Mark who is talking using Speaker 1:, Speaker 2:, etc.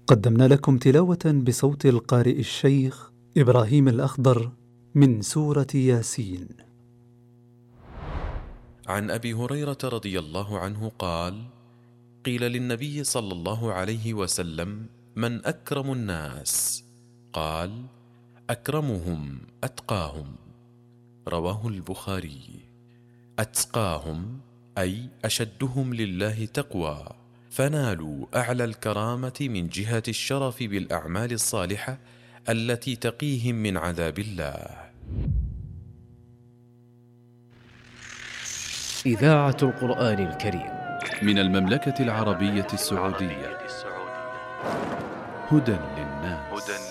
Speaker 1: قدمنا لكم تلاوة بصوت القارئ الشيخ إبراهيم الأخضر من سورة ياسين.
Speaker 2: عن أبي هريرة رضي الله عنه قال: قيل للنبي صلى الله عليه وسلم: من أكرم الناس؟ قال: أكرمهم أتقاهم. رواه البخاري. أتقاهم أي أشدهم لله تقوى، فنالوا أعلى الكرامة من جهة الشرف بالأعمال الصالحة التي تقيهم من عذاب الله.
Speaker 3: إذاعة القرآن الكريم
Speaker 4: من المملكة العربية السعودية. هدى للناس.